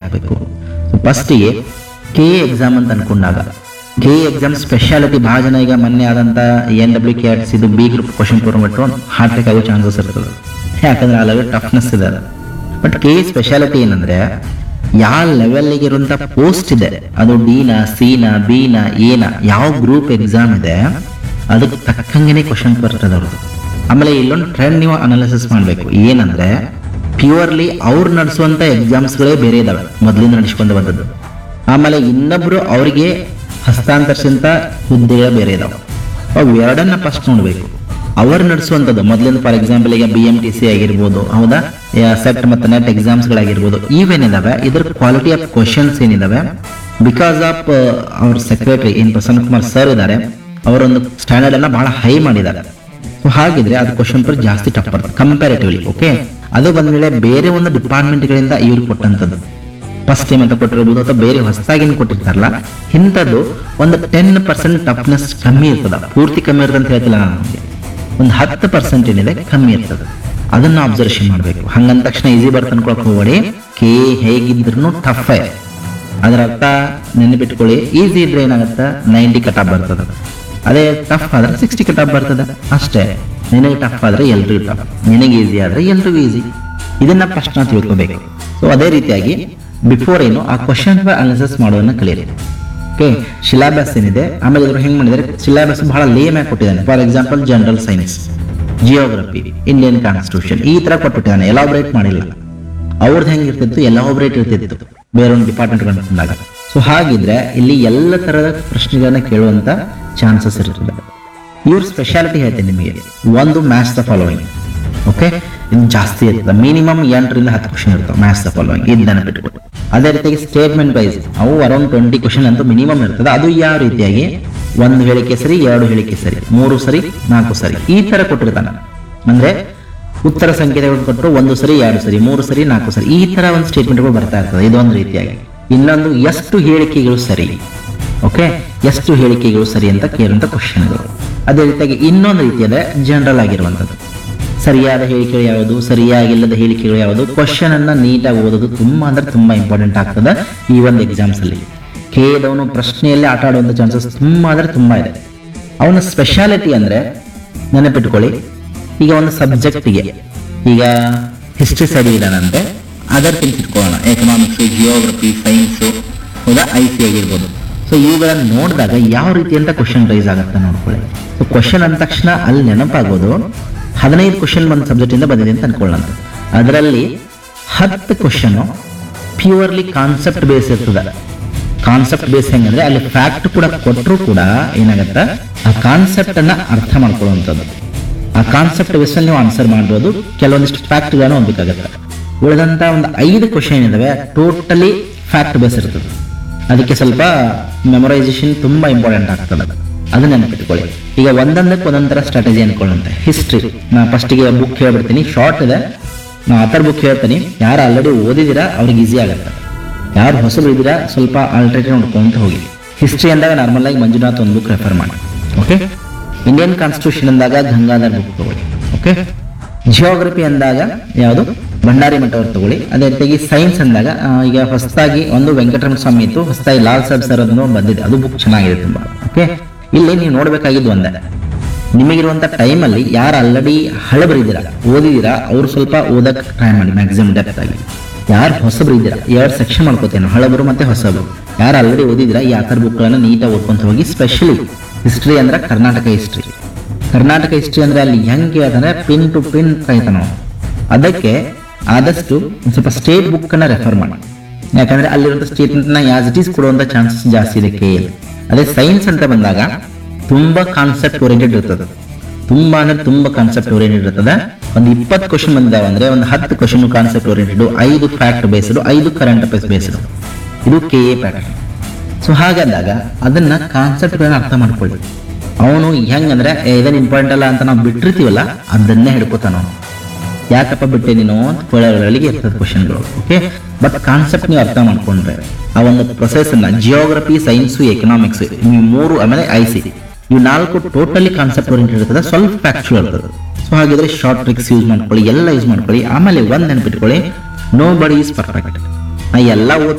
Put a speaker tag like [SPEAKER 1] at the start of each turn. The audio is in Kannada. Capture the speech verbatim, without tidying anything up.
[SPEAKER 1] ಹಾಕಬೇಕು. ಫಸ್ಟಿಗೆ ಕೆ ಎಕ್ಸಾಮ್ ಅಂತ ಅನ್ಕೊಂಡಾಗ ಕೆ ಎಕ್ಸಾಮ್ ಸ್ಪೆಷಾಲಿಟಿ ಭಾಳ ಜನ ಈಗ ಮೊನ್ನೆ ಆದಂಥ ಎನ್ ಡಬ್ಲ್ಯೂ ಕೆ ಆರ್ಟ್ಸ್ ಇದು ಬಿ ಗ್ರೂಪ್ ಕ್ವಶನ್ ಪೇಪರ್ ಬಿಟ್ಟು ಹಾರ್ಟ್ ಅಟ್ಯಾಕ್ ಆಗೋ ಚಾನ್ಸಸ್ ಇರ್ತದೆ. ಯಾಕಂದ್ರೆ ಆ ಲೆವೆಲ್ ಟಫ್ನೆಸ್ ಇದೆ. ಬಟ್ ಕೆ ಸ್ಪೆಷಾಲಿಟಿ ಏನಂದ್ರೆ ಯಾವ ಲೆವೆಲ್ಗೆ ಇರುವಂಥ ಪೋಸ್ಟ್ ಇದೆ, ಅದು ಡಿನ ಸಿನ ಬಿನ ಎನ ಯಾವ ಗ್ರೂಪ್ ಎಕ್ಸಾಮ್ ಇದೆ ಅದಕ್ಕೆ ತಕ್ಕಂಗೆ ಕ್ವಶನ್ ಬರ್ತದೆ ಅವ್ರದ್ದು. ಆಮೇಲೆ ಇಲ್ಲೊಂದು ಟ್ರೆಂಡ್ ನೀವು ಅನಾಲಿಸಿಸ್ ಮಾಡಬೇಕು. ಏನಂದ್ರೆ ಪ್ಯೂರ್ಲಿ ಅವ್ರು ನಡೆಸುವಂಥ ಎಕ್ಸಾಮ್ಸ್ಗಳೇ ಬೇರೆ ಇದಾವೆ, ಮೊದಲಿಂದ ನಡೆಸ್ಕೊಂಡು ಬಂದದ್ದು. ಆಮೇಲೆ ಇನ್ನೊಬ್ರು ಅವರಿಗೆ ಹಸ್ತಾಂತರಿಸಿದಂಥ ಹುದ್ದೆಗಳೇ ಬೇರೆ ಇದಾವೆ. ಅವು ಎರಡನ್ನ ಫಸ್ಟ್ ನೋಡಬೇಕು. ಅವರು ನಡೆಸುವಂಥದ್ದು ಮೊದಲಿಂದ ಫಾರ್ ಎಕ್ಸಾಂಪಲ್ ಈಗ ಬಿ ಎಂ ಟಿ ಸಿ ಆಗಿರ್ಬೋದು, ಹೌದಾ, ಸೆಟ್ ಮತ್ತು ನೆಟ್ ಎಕ್ಸಾಮ್ಸ್ಗಳಾಗಿರ್ಬೋದು, ಇವೇನಿದಾವೆ ಇದ್ರ quality of questions ಏನಿದಾವೆ because of ಅವ್ರ ಸೆಕ್ರೆಟರಿ ಏನ್ ಪ್ರಸನ್ನ ಕುಮಾರ್ ಸರ್ ಇದ್ದಾರೆ, ಅವರೊಂದು ಸ್ಟ್ಯಾಂಡರ್ಡ್ ಎಲ್ಲ ಬಹಳ ಹೈ ಮಾಡಿದ್ದಾರೆ. ಸೊ ಹಾಗಿದ್ರೆ ಅದು ಕ್ವಶನ್ ಪೇಪರ್ ಜಾಸ್ತಿ ಟಫ್ ಬರ್ತದೆ ಕಂಪ್ಯಾರಿಟಿವ್ಲಿ. ಓಕೆ, ಅದು ಬಂದ್ಮೇಲೆ ಬೇರೆ ಒಂದು ಡಿಪಾರ್ಟ್ಮೆಂಟ್ಗಳಿಂದ ಇವ್ರು ಕೊಟ್ಟಂಥದ್ದು ಫಸ್ಟ್ ಟೈಮ್ ಅಂತ ಕೊಟ್ಟಿರ್ಬೋದು ಅಥವಾ ಬೇರೆ ಹೊಸದಾಗಿ ಕೊಟ್ಟಿರ್ತಾರಲ್ಲ, ಇಂಥದ್ದು ಒಂದು ಟೆನ್ ಪರ್ಸೆಂಟ್ ಟಫ್ನೆಸ್ ಕಮ್ಮಿ ಇರ್ತದ. ಪೂರ್ತಿ ಕಮ್ಮಿ ಇರ್ತದೆ ಅಂತ ಹೇಳ್ತಿಲ್ಲ ನಾನು, ನಮಗೆ ಒಂದು ಹತ್ತು ಪರ್ಸೆಂಟ್ ಏನಿದೆ ಕಮ್ಮಿ ಇರ್ತದೆ. ಅದನ್ನ ಅಬ್ಸರ್ವೇಷನ್ ಮಾಡಬೇಕು. ಹಂಗಂದ ತಕ್ಷಣ ಈಸಿ ಬರ್ತ ಅನ್ಕೊಳಕ್ ಹೋಗ್ಬೇಡಿ. ಕೆ ಹೇಗಿದ್ರು ಟಫ್. ಅದರ ಅರ್ಥ ನೆನಪಿಟ್ಕೊಳ್ಳಿ, ಈಸಿ ಇದ್ರೆ ಏನಾಗುತ್ತೆ ನೈಂಟಿ ಕಟಾಪ್ ಬರ್ತದೆ, ಅದೇ ಟಫ್ ಆದ್ರೆ ಸಿಕ್ಸ್ಟಿ ಕಟಾಪ್ ಬರ್ತದೆ ಅಷ್ಟೇ. ನಿನಗೆ ಟಫ್ ಆದ್ರೆ ಎಲ್ರಿಗೂ ಟಫ್, ನಿನಗೆ ಈಸಿ ಆದ್ರೆ ಎಲ್ರಿಗೂ ಈಸಿ. ಇದನ್ನ ಫಸ್ಟ್ ನಾವು ತಿಳ್ಕೊಬೇಕು. ಸೊ ಅದೇ ರೀತಿಯಾಗಿ ಬಿಫೋರ್ ಏನು ಆ ಕ್ವಶನ್ ಅನಾಲಿಸಿಸ್ ಮಾಡೋದನ್ನ ಕಲಿಯಿರಿ. ಓಕೆ, ಸಿಲೆಬಸ್ ಏನಿದೆ, ಆಮೇಲೆ ಇದ್ರ ಹೆಂಗ್ ಮಾಡಿದರೆ ಸಿಲೆಬಸ್ ಬಹಳ ಲೇಮ್ ಆಗಿ ಕೊಟ್ಟಿದ್ದಾನೆ. For example general science, geography, Indian constitution ಈ ತರ ಕೊಟ್ಬಿಟ್ಟಿದ್ದಾನೆ, ಎಲಾಬ್ರೇಟ್ ಮಾಡಿಲ್ಲ. ಅವ್ರದ್ದು ಹೆಂಗಿರ್ತಿತ್ತು, ಎಲಾಬ್ರೇಟ್ ಇರ್ತಿತ್ತು ಬೇರೊಂದು ಡಿಪಾರ್ಟ್ಮೆಂಟ್ ಬಂದಾಗ. ಸೊ ಹಾಗಿದ್ರೆ ಇಲ್ಲಿ ಎಲ್ಲ ತರದ ಪ್ರಶ್ನೆಗಳನ್ನ ಕೇಳುವಂತ ಚಾನ್ಸಸ್ ಇರ್ತದೆ. ಇವ್ರ ಸ್ಪೆಷಾಲಿಟಿ ಹೇಳ್ತೀನಿ ನಿಮಗೆ, ಒಂದು ಮ್ಯಾಥ್ಸ್ ದ ಫಾಲೋವಿಂಗ್. ಓಕೆ, ಇದು ಜಾಸ್ತಿ ಇರ್ತದೆ, ಮಿನಿಮಮ್ ಎಂಟರಿಂದ ಹತ್ತು ಕ್ವಶನ್ ಇರ್ತವೆ ಮ್ಯಾಥ್ಸ್ ದ ಫಾಲೋವಿಂಗ್, ಇದು ನೆನಪಿಟ್ಕೊಂಡು. ಅದೇ ರೀತಿಯಾಗಿ ಸ್ಟೇಟ್ಮೆಂಟ್ ವೈಸ್ ಅವು ಅರೌಂಡ್ ಟ್ವೆಂಟಿ ಕ್ವಶನ್ ಅಂತೂ ಮಿನಿಮಮ್ ಇರ್ತದೆ. ಅದು ಯಾವ ರೀತಿಯಾಗಿ ಒಂದು ಹೇಳಿಕೆ ಸರಿ, ಎರಡು ಹೇಳಿಕೆ ಸರಿ, ಮೂರು ಸರಿ, ನಾಲ್ಕು ಸರಿ ಈ ತರ ಕೊಟ್ಟಿರ್ತಾನೆ. ಅಂದ್ರೆ ಉತ್ತರ ಸಂಖ್ಯೆಗಳು ಕೊಟ್ಟರು ಒಂದು ಸರಿ, ಎರಡು ಸರಿ, ಮೂರು ಸರಿ, ನಾಲ್ಕು ಸರಿ ಈ ತರ ಒಂದು ಸ್ಟೇಟ್ಮೆಂಟ್ಗಳು ಬರ್ತಾ ಇರ್ತದೆ. ಇದೊಂದು ರೀತಿಯಾಗಿ. ಇನ್ನೊಂದು ಎಷ್ಟು ಹೇಳಿಕೆಗಳು ಸರಿ, ಓಕೆ, ಎಷ್ಟು ಹೇಳಿಕೆಗಳು ಸರಿ ಅಂತ ಕೇಳುವಂತ ಕ್ವಶನ್ಗಳು. ಅದೇ ರೀತಿಯಾಗಿ ಇನ್ನೊಂದು ರೀತಿಯಾದ ಜನರಲ್ ಆಗಿರುವಂಥದ್ದು, ಸರಿಯಾದ ಹೇಳಿಕೆಗಳು ಯಾವುದು, ಸರಿಯಾಗಿಲ್ಲದ ಹೇಳಿಕೆಗಳು ಯಾವುದು, ಕ್ವಶನ್ ಅನ್ನ ನೀಟಾಗಿ ಓದೋದು ತುಂಬಾ ಅಂದ್ರೆ ತುಂಬಾ ಇಂಪಾರ್ಟೆಂಟ್ ಆಗ್ತದೆ ಈ ಒಂದು ಎಕ್ಸಾಮ್ಸ್ ಅಲ್ಲಿ. ಕೇದವನು ಪ್ರಶ್ನೆಯಲ್ಲಿ ಆಟ ಆಡುವಂತ ಚಾನ್ಸಸ್ ತುಂಬಾ ಅಂದ್ರೆ ತುಂಬಾ ಇದೆ. ಅವನ ಸ್ಪೆಷಾಲಿಟಿ ಅಂದ್ರೆ ನೆನಪಿಟ್ಕೊಳ್ಳಿ, ಈಗ ಒಂದು ಸಬ್ಜೆಕ್ಟ್ಗೆ ಈಗ ಹಿಸ್ಟ್ರಿ ಸರಿ ಇದಾನಂತೆ, ಅದರ್ ಥಿಂಗ್ಸ್ ಇಟ್ಕೊಳ್ಳೋಣ, ಎಕನಾಮಿಕ್ಸ್, ಜಿಯೋಗ್ರಫಿ, ಸೈನ್ಸ್, ಹೌದಾ, ಐ ಸಿ ಆಗಿರ್ಬೋದು. ಸೊ ಇವುಗಳನ್ನ ನೋಡಿದಾಗ ಯಾವ ರೀತಿ ಅಂತ ಕ್ವಶನ್ ರೈಸ್ ಆಗುತ್ತೆ ನೋಡ್ಕೊಳ್ಳಿ. ಸೊ ಕ್ವಶನ್ ಅಂದ ತಕ್ಷಣ ಅಲ್ಲಿ ನೆನಪಾಗೋದು ಹದಿನೈದು ಕ್ವಶನ್ ಒಂದು ಸಬ್ಜೆಕ್ಟ್ ಇಂದ ಬಂದಿದೆ ಅಂತ ಅನ್ಕೊಳ್ಳೋಣ. ಅದರಲ್ಲಿ ಹತ್ತು ಕ್ವಶನ್ ಪ್ಯೂರ್ಲಿ ಕಾನ್ಸೆಪ್ಟ್ ಬೇಸ್ ಇರ್ತದೆ. ಕಾನ್ಸೆಪ್ಟ್ ಬೇಸ್ ಹೆಂಗಂದ್ರೆ ಅಲ್ಲಿ ಫ್ಯಾಕ್ಟ್ ಕೂಡ ಕೊಟ್ಟರು ಕೂಡ ಏನಾಗತ್ತೆ, ಆ ಕಾನ್ಸೆಪ್ಟ್ ಅನ್ನ ಅರ್ಥ ಮಾಡ್ಕೊಳ್ಳುವಂಥದ್ದು. ಆ ಕಾನ್ಸೆಪ್ಟ್ ಬೇಸ್ ನೀವು ಆನ್ಸರ್ ಮಾಡ್ಬೋದು. ಕೆಲವೊಂದಿಷ್ಟು ಫ್ಯಾಕ್ಟ್ ಗಳನ್ನ ಹೊಂದಬೇಕಾಗತ್ತೆ. ಉಳಿದಂತ ಒಂದು ಐದು ಕ್ವಶನ್ ಇದಾವೆ ಟೋಟಲಿ ಫ್ಯಾಕ್ಟ್ ಬೇಸ್ ಇರ್ತದೆ. ಅದಕ್ಕೆ ಸ್ವಲ್ಪ ಮೆಮೊರೈಸೇಷನ್ ತುಂಬಾ ಇಂಪಾರ್ಟೆಂಟ್ ಆಗ್ತದೆ, ಅದನ್ನ ನೆನಪಿಟ್ಕೊಳ್ಳಿ. ಈಗ ಒಂದೊಂದಕ್ಕೆ ಒಂದೊಂದರ ಸ್ಟ್ರಾಟಜಿ ಅನ್ಕೊಳ್ಳುತ್ತೆ. ಹಿಸ್ಟ್ರಿ ನಾ ಫಸ್ಟಿಗೆ ಬುಕ್ ಹೇಳ್ಬಿಡ್ತೀನಿ, ಶಾರ್ಟ್ ಇದೆ, ನಾ ಆಥರ್ ಬುಕ್ ಹೇಳ್ತೀನಿ. ಯಾರು ಆಲ್ರೆಡಿ ಓದಿದಿರಾ ಅವ್ರಿಗೆ ಈಸಿ ಆಗುತ್ತೆ, ಯಾರು ಹೊಸಬರು ಇದ್ದೀರಾ ಸ್ವಲ್ಪ ಆಲ್ಟರ್ನೇಟಿವ್ ನೋಡ್ಕೊಂತ ಹೋಗಿ. ಹಿಸ್ಟ್ರಿ ಅಂದಾಗ ನಾರ್ಮಲ್ ಆಗಿ ಮಂಜುನಾಥ್ ಒಂದು ಬುಕ್ ರೆಫರ್ ಮಾಡಿ. ಓಕೆ, ಇಂಡಿಯನ್ ಕಾನ್ಸ್ಟಿಟ್ಯೂಷನ್ ಅಂದಾಗ ಗಂಗಾಧರ್ ಬುಕ್ ತಗೊಳ್ಳಿ. ಓಕೆ, ಜಿಯೋಗ್ರಫಿ ಅಂದಾಗ ಯಾವುದು ಭಂಡಾರಿ ಮಠ ಅವ್ರು ತಗೊಳ್ಳಿ. ಅದೇ ರೀತಿಯಾಗಿ ಸೈನ್ಸ್ ಅಂದಾಗ ಈಗ ಹೊಸದಾಗಿ ಒಂದು ವೆಂಕಟರಮಣ ಸ್ವಾಮಿ ಇತ್ತು, ಹೊಸದಾಗಿ ಲಾಲ್ ಸಾಬ್ ಸರ್ ಅದನ್ನು ಬಂದಿದೆ, ಅದು ಬುಕ್ ಚೆನ್ನಾಗಿದೆ ತುಂಬಾ. ಓಕೆ, ಇಲ್ಲಿ ನೀವು ನೋಡ್ಬೇಕಾಗಿದ್ದು ಒಂದೇ, ನಿಮಗಿರುವಂತ ಟೈಮಲ್ಲಿ ಯಾರು ಆಲ್ರೆಡಿ ಹಳಬರಿದ್ದೀರಾ, ಓದಿದ್ದೀರಾ, ಅವ್ರು ಸ್ವಲ್ಪ ಓದಕ್ಕೆ ಟ್ರೈ ಮಾಡಿ ಮ್ಯಾಕ್ಸಿಮಮ್ ಡೆಪ್ತ್ ಆಗಿ. ಯಾರು ಹೊಸಬರು ಇದ್ದೀರಾ ಎರಡು ಸೆಕ್ಷನ್ ಮಾಡ್ಕೋತೇನೆ, ಹಳಬರು ಮತ್ತೆ ಹೊಸಬರು. ಯಾರು ಆಲ್ರೆಡಿ ಓದಿದ್ದೀರಾ ಈ ಆಥರ್ ಬುಕ್ಗಳನ್ನ ನೀಟಾಗಿ ಓದ್ಕೊಂತ ಹೋಗಿ. ಸ್ಪೆಷಲಿ ಹಿಸ್ಟ್ರಿ ಅಂದ್ರೆ ಕರ್ನಾಟಕ ಹಿಸ್ಟ್ರಿ. ಕರ್ನಾಟಕ ಹಿಸ್ಟ್ರಿ ಅಂದ್ರೆ ಅಲ್ಲಿ ಹೆಂಗೆ ಅಂದ್ರೆ ಪಿನ್ ಟು ಪಿನ್ ಕಾಯ್ತಾನ. ಅದಕ್ಕೆ ಆದಷ್ಟು ಒಂದು ಸ್ವಲ್ಪ ಸ್ಟೇಟ್ ಬುಕ್ ಅನ್ನ ರೆಫರ್ ಮಾಡಿ, ಯಾಕಂದ್ರೆ ಅಲ್ಲಿರುವಂತ ಸ್ಟೇಟ್ಮೆಂಟ್ ನ ಆಸ್ ಇಟ್ ಈಸ್ ಕೊಡುವಂತ ಚಾನ್ಸಸ್ ಜಾಸ್ತಿ ಇದೆ ಕೆ ಎಲ್. ಅದೇ ಸೈನ್ಸ್ ಅಂತ ಬಂದಾಗ ತುಂಬಾ ಕಾನ್ಸೆಪ್ಟ್ ಓರಿಯೆಂಟೆಡ್ ಇರ್ತದೆ, ತುಂಬಾ ಅಂದ್ರೆ ತುಂಬಾ ಕಾನ್ಸೆಪ್ಟ್ ಓರಿಯೆಂಟೆಡ್ ಇರ್ತದೆ. ಒಂದು ಇಪ್ಪತ್ತು ಕ್ವಶನ್ ಬಂದಿದ್ದಾವೆ ಅಂದ್ರೆ ಒಂದು ಹತ್ತು ಕ್ವಶನ್ ಕಾನ್ಸೆಪ್ಟ್ ಓರಿಯೆಂಟೆಡ್, ಐದು ಫ್ಯಾಕ್ಟ್ ಬೇಸ್ಡ್, ಐದು ಕರೆಂಟ್ ಅಫೇರ್ಸ್ ಬೇಸ್ಡ್. ಇದು ಕೆ ಎ ಪ್ಯಾಟರ್ನ್. ಸೊ ಹಾಗಂದಾಗ ಅದನ್ನ ಕಾನ್ಸೆಪ್ಟ್ ಅರ್ಥ ಮಾಡ್ಕೊಳ್ಳಿ. ಅವನು ಹೆಂಗಂದ್ರೆ ಇದನ್ನ ಇಂಪಾರ್ಟೆಂಟ್ ಅಲ್ಲ ಅಂತ ನಾವು ಬಿಟ್ಟಿರ್ತೀವಲ್ಲ ಅದನ್ನೇ ಹಿಡ್ಕೋತಾನ ಅವನು. ಯಾಕಪ್ಪ ಬಿಟ್ಟೆ ನೀನು ಅಂತ ಕೊಳಗಳಿಗೆ ಇರ್ತದೆ ಕ್ವಶನ್ಗಳು. ಓಕೆ, ಬಟ್ ಕಾನ್ಸೆಪ್ಟ್ ನೀವು ಅರ್ಥ ಮಾಡ್ಕೊಂಡ್ರೆ ಆ ಒಂದು ಪ್ರೊಸೆಸ್ ಅನ್ನ ಜಿಯೋಗ್ರಫಿ, ಸೈನ್ಸು, ಎಕನಾಮಿಕ್ಸ್ ಈ ಮೂರು, ಆಮೇಲೆ ಐ ಸಿ, ಇವು ನಾಲ್ಕು ಟೋಟಲಿ ಕಾನ್ಸೆಪ್ಟ್ ಓರಿಯೆಂಟೆಡ್ ಇರ್ತದೆ, ಸ್ವಲ್ಪ ಫ್ಯಾಕ್ಚುಯಲ್ ಇರ್ತದೆ. ಸೊ ಹಾಗಿದ್ರೆ ಶಾರ್ಟ್ ಟ್ರಿಕ್ಸ್ ಯೂಸ್ ಮಾಡ್ಕೊಳ್ಳಿ, ಎಲ್ಲ ಯೂಸ್ ಮಾಡ್ಕೊಳ್ಳಿ. ಆಮೇಲೆ ಒಂದ್ ನೆನಪಿಟ್ಕೊಳ್ಳಿ, ನೋ ಬಡಿ ಈಸ್ ಪರ್ಫೆಕ್ಟ್. ನಾ ಎಲ್ಲ